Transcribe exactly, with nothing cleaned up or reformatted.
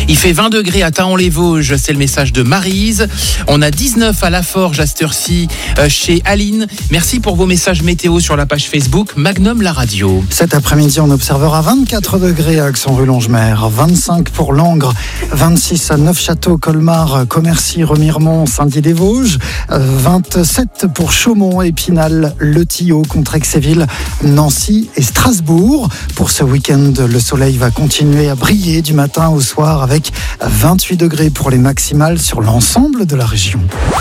Il fait vingt degrés à Taon-les-Vosges, c'est le message de Maryse. On a dix-neuf à La Forge à cette heure-ci euh, chez Aline. Merci pour vos messages météo sur la page Facebook Magnum la radio. Cet après-midi, on observera vingt-quatre degrés à Aix-en-Rue-Longemer, vingt-cinq pour Langres, vingt-six à Neufchâteau, Colmar, Commercy, Remiremont, Saint-Dié-des-Vosges, vingt-sept pour Chaumont, Épinal, Le Tillot, Contrexéville, Nancy et Strasbourg. Pour ce week-end, le soleil va continuer à briller du matin au soir avec vingt-huit degrés pour les maximales sur l'ensemble de la région.